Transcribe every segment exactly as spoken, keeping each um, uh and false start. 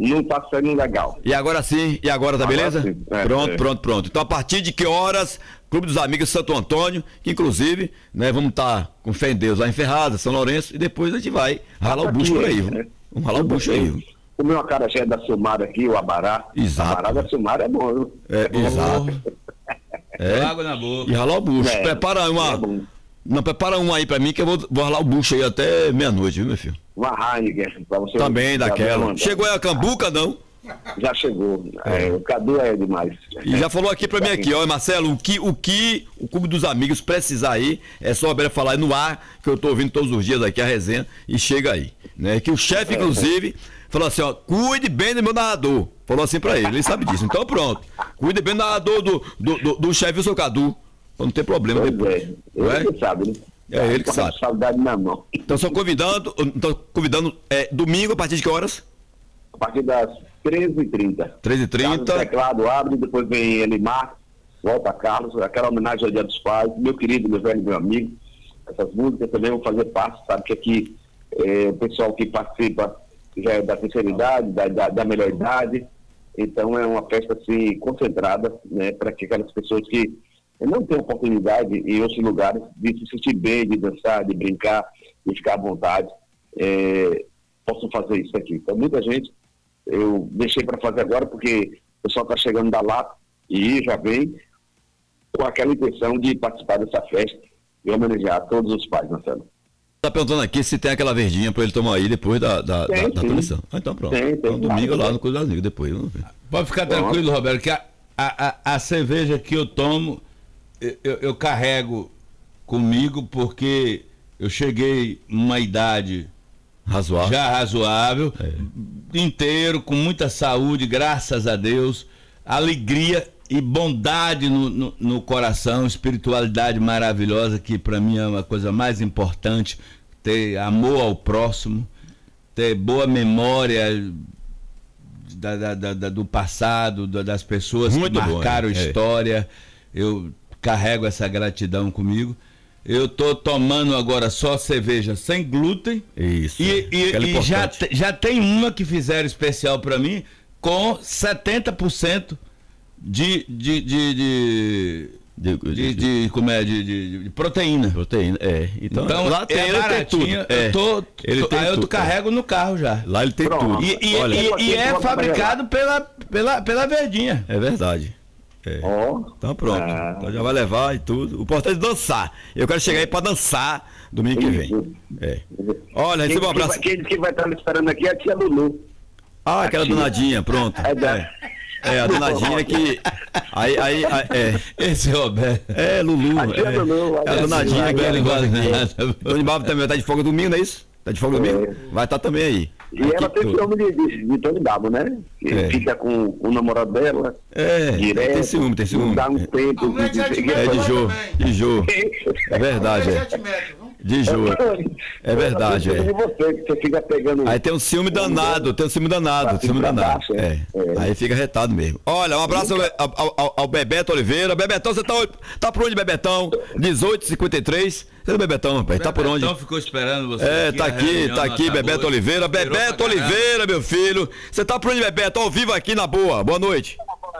não tá saindo legal. E agora sim, e agora tá Agora beleza? sim, é, pronto, é. pronto, pronto. Então a partir de que horas, Clube dos Amigos Santo Antônio, que inclusive, né, vamos estar com fé em Deus lá em Ferrada, São Lourenço, e depois a gente vai ralar o bucho por aí, viu? né? Vamos ralar o bucho aí, viu? O meu acarajé da Silmara aqui, o Abará. Exato. O Abará da Silmara é bom, viu? É, bom. exato. É. Água na boca. E ralar o bucho. É, Prepara uma. é bom. Não, prepara um aí pra mim que eu vou, vou ralar o bucho aí até meia-noite, viu, meu filho? Uma Heineken pra você. Também já daquela. mandar. Chegou aí a cambuca, não? Já chegou. É, o Cadu é demais. E já falou aqui pra mim aqui, ó, Marcelo, o que o, que o Clube dos Amigos precisar aí, é só o Roberto falar aí no ar, que eu tô ouvindo todos os dias aqui a resenha, e chega aí. Né? Que o chefe, inclusive, falou assim, ó, cuide bem do meu narrador. Falou assim pra ele, ele sabe disso. Então pronto. Cuide bem do narrador do, do, do, do chefe, o seu Cadu. Pra não ter problema Pois depois. é. Não é? Ele que sabe, né? É ele que sabe. Saudade na mão. Então só convidando, então convidando é, domingo a partir de que horas? A partir das treze e trinta. treze e trinta. O teclado abre, depois vem Elimar, volta Carlos, aquela homenagem ao Dia dos Pais, meu querido, meu velho, meu amigo. Essas músicas também vão fazer parte, sabe que aqui é, o pessoal que participa já é da terceira idade, da, da, da melhor idade, então é uma festa assim concentrada, né, para que aquelas pessoas que não têm oportunidade em outros lugares de se sentir bem, de dançar, de brincar, de ficar à vontade, é, possam fazer isso aqui. Então muita gente eu deixei para fazer agora porque o pessoal está chegando da lá e já vem com aquela intenção de participar dessa festa e homenagear todos os pais, Marcelo. Tá perguntando aqui se tem aquela verdinha para ele tomar aí depois da, da, tem, da, da sim. transmissão. Ah, então pronto. Tem, tem, então domingo claro, lá tem. no Clube dos Amigos, depois. Vamos ver. Pode ficar tranquilo, Roberto, que a, a, a, a cerveja que eu tomo, eu, eu, eu carrego comigo porque eu cheguei numa idade Razoável. já razoável, É. inteiro, com muita saúde, graças a Deus, alegria e bondade no, no, no coração, espiritualidade maravilhosa, que para mim é uma coisa mais importante, ter amor ao próximo, ter boa memória da, da, da, da- do passado, da- das pessoas Muito que bom, marcaram é. história. Eu carrego essa gratidão comigo. Eu tô tomando agora só cerveja sem glúten. Isso. E, e- Aquela e já, importante. te- já tem uma que fizeram especial para mim com setenta por cento de de de, de, De- de, de- de- como é de, de- de proteína. Proteína, é. Então, Então lá tem, é ele tem tudo. baratinha. É. Eu tô, Ele tô- tem aí eu tudo, tô carrego no carro já. Lá ele tem Pronto. tudo. E, e- Olha, e- e é Pode fabricado pela pela pela Verdinha. é verdade. É. Ó. Então pronto. Ah. Então já vai levar e tudo. O importante é dançar. Eu quero chegar aí pra dançar domingo que vem. Isso. É. Olha, Quem, receba um quem, abraço. vai- quem que vai estar me esperando aqui é a tia Lulu. Ah, aquela Aqui. donadinha, pronto. É da- É, é a donadinha que. Aí, aí, aí, é. Esse Roberto. É, Lulu. A tia É, Lulu, é a a donadinha tia que Lulu. ele gosta aqui. Nada. Tony Balbo também tá de folga domingo, não é isso? Tá de folga domingo? É. Vai estar também aí. E ela Aqui tem tudo. ciúme de, de, de Tony Babo, né? Que É. fica com, com o namorado dela. É, direto, tem ciúme, tem ciúme. não dá um tempo. A mulher de- já te de- mete É de lá Jô, também. de Jô. É verdade, é. sete metros, viu? De Jô. É verdade, Eu é. de você, que você fica pegando. Aí tem um ciúme danado, tem um ciúme danado, Pra ciúme cima, pra danado. baixo, É. é. É. Aí fica retado mesmo. Olha, um abraço ao, ao, ao- ao Bebeto Oliveira. Bebetão, você tá, tá por onde, Bebetão? dezoito e cinquenta e três. Você é o Bebetão, rapaz? Tá por onde? Então ficou esperando você. É, tá a aqui, reunião tá não aqui, acabou, Bebeto Oliveira. esperou Bebeto pra caramba. Oliveira, meu filho. Você tá por onde, Bebeto? Ao vivo aqui na boa. Boa noite.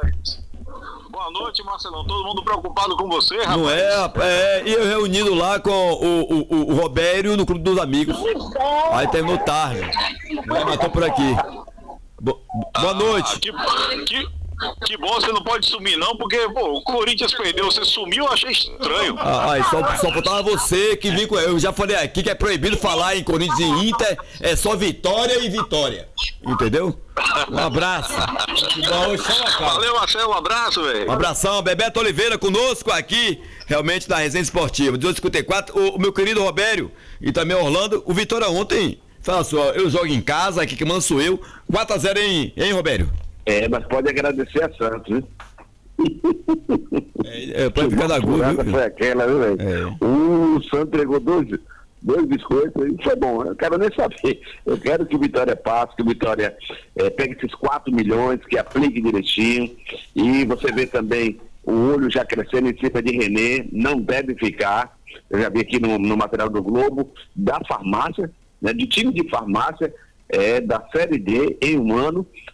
Boa noite, Marcelão. Todo mundo preocupado com você, rapaz. Não é, rapaz? É, e eu reunido lá com o, o, o, o Robério no Clube dos Amigos. Aí terminou tarde. É, mas tô por aqui. Bo- boa noite. Ah, que, que, que bom, você não pode sumir não, porque, pô, o Corinthians perdeu, você sumiu, eu achei estranho. Ah, aí só, só faltava você que vim com. Eu já falei aqui que é proibido falar em Corinthians e Inter, é só vitória e vitória. Entendeu? Um abraço. Valeu, Marcelo, um abraço, velho. Um abração, Bebeto Oliveira conosco aqui, realmente na Resenha Esportiva. dezoito e cinquenta e quatro, o, o meu querido Robério e também Orlando, o Vitória ontem, fala só, eu jogo em casa, aqui que mando sou eu, quatro a zero, hein, hein, Robério? É, mas pode agradecer a Santos, né? É, é pode ficar da gol, Essa viu? foi aquela, viu, velho? É. O Santos entregou dois, dois biscoitos, isso é bom, eu não quero nem saber. Eu quero que o Vitória passe, que o Vitória eh, pegue esses quatro milhões, que aplique direitinho. E você vê também o olho já crescendo em cima de René, não deve ficar. Eu já vi aqui no, no material do Globo, da farmácia, né, de time de farmácia, é, da Série D em um ano,